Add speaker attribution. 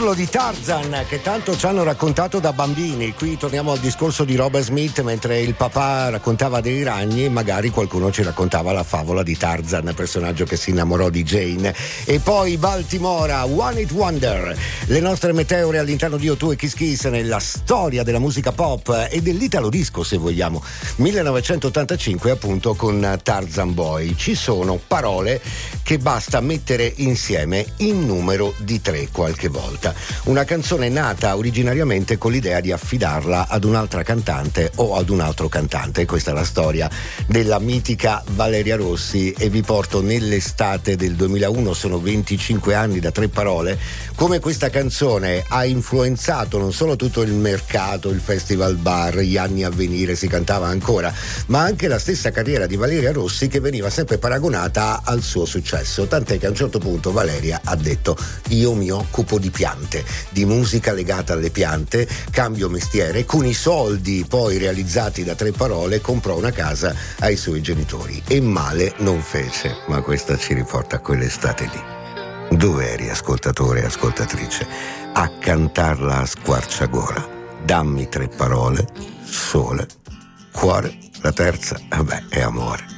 Speaker 1: titolo di Tarzan che tanto ci hanno raccontato da bambini. Qui torniamo al discorso di Robert Smith, mentre il papà raccontava dei ragni, magari qualcuno ci raccontava la favola di Tarzan, personaggio che si innamorò di Jane. E poi Baltimora, One Hit Wonder, le nostre meteore all'interno di O2 e Kiss Kiss nella storia della musica pop e dell'italo disco, se vogliamo. 1985 appunto con Tarzan Boy. Ci sono parole che basta mettere insieme in numero di 3 qualche volta. Una canzone nata originariamente con l'idea di affidarla ad un'altra cantante o ad un altro cantante. Questa è la storia della mitica Valeria Rossi e vi porto nell'estate del 2001. Sono 25 anni da 3 parole. Come questa canzone ha influenzato non solo tutto il mercato, il festival bar, gli anni a venire, si cantava ancora, ma anche la stessa carriera di Valeria Rossi, che veniva sempre paragonata al suo successo, tant'è che a un certo punto Valeria ha detto: io mi occupo di piante, di musica legata alle piante, cambio mestiere. Con i soldi poi realizzati da 3 parole comprò una casa ai suoi genitori e male non fece. Ma questa ci riporta a quell'estate lì. Dove eri, ascoltatore e ascoltatrice, a cantarla a squarciagola? Dammi 3 parole, sole, cuore, la terza, vabbè, è amore.